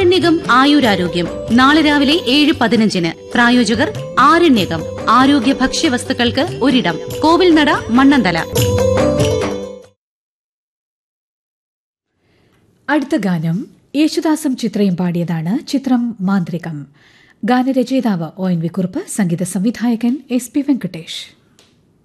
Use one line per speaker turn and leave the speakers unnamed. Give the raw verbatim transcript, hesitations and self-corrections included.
ആരണ്യകം ആയുരാരോഗ്യം നാളെ രാവിലെ ഏഴ് പതിനഞ്ചിന്. പ്രായോജകർ ആരണ്യകം ആരോഗ്യ ഭക്ഷ്യവസ്തുക്കൾക്ക് ഒരിടം. കോവിൽനട, മണ്ണന്തല.
അടുത്ത ഗാനം യേശുദാസും ചിത്രയും പാടിയതാണ്. ചിത്രം മാന്ത്രികം. ഗാനരചയിതാവ് ഒ എൻ വി കുറുപ്പ്, സംഗീത സംവിധായകൻ എസ് പി വെങ്കടേഷ്.